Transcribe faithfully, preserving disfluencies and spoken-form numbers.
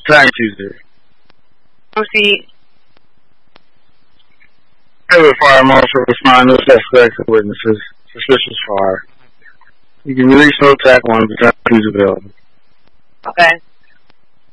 Tag Tuesday. Proceed. Every fire marshal respond to suspects and witnesses. Suspicious fire. You can release no attack warrant, but tag is available. Okay.